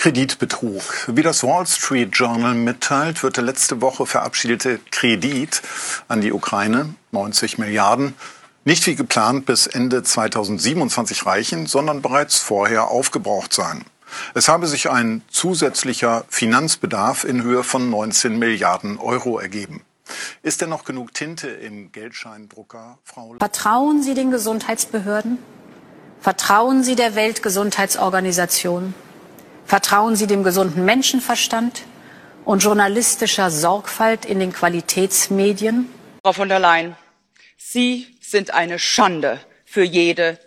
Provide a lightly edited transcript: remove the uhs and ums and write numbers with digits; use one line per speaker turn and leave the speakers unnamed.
Kreditbetrug. Wie das Wall Street Journal mitteilt, wird der letzte Woche verabschiedete Kredit an die Ukraine, 90 Milliarden, nicht wie geplant bis Ende 2027 reichen, sondern bereits vorher aufgebraucht sein. Es habe sich ein zusätzlicher Finanzbedarf in Höhe von 19 Milliarden Euro ergeben. Ist denn noch genug Tinte im Geldscheindrucker, Frau?
Vertrauen Sie den Gesundheitsbehörden? Vertrauen Sie der Weltgesundheitsorganisation? Vertrauen Sie dem gesunden Menschenverstand und journalistischer Sorgfalt in den Qualitätsmedien?
Frau von der Leyen, Sie sind eine Schande für jede